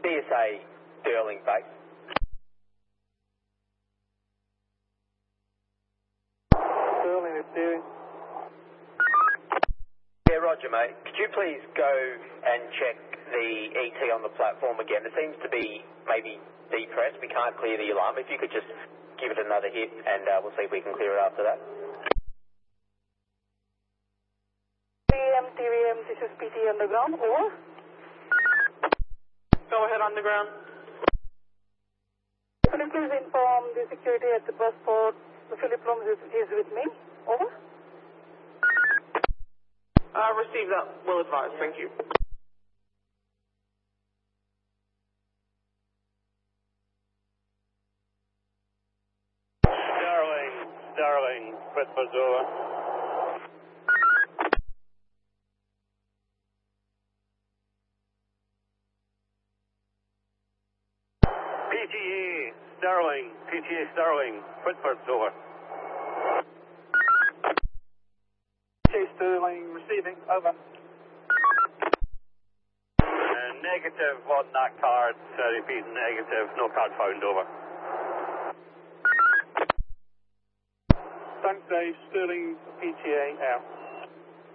CSA Sterling base. Sterling receiving. Yeah, roger, mate. Could you please go and check the ET on the platform again? It seems to be maybe depressed. We can't clear the alarm. If you could just give it another hit, and we'll see if we can clear it after that. TVM, this is PT Underground, over. Go ahead, Underground. Can you please inform the security at the bus port, the Philip Lums is with me, over. Receive that. Well advised. Thank you. Sterling, Whitford's over. PTA Sterling, Whitford's over. PTA Sterling receiving, over. Negative on that card, repeat negative, no card found, over. Thanks, Dave. Sterling PTA out.